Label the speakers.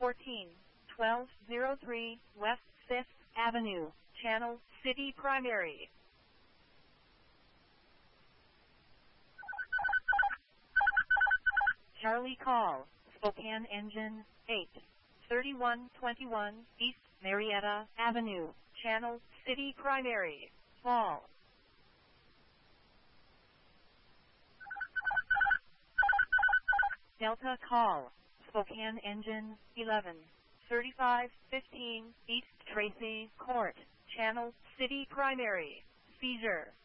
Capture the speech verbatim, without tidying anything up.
Speaker 1: fourteen, twelve oh three West fifth Avenue, Channel City Primary. Charlie call, Spokane Engine, eight, thirty-one twenty-one East Marietta Avenue, Channel City Primary, Fall. Delta call, Spokane Engine, eleven, thirty-five fifteen East Tracy Court, Channel City Primary, Seizure.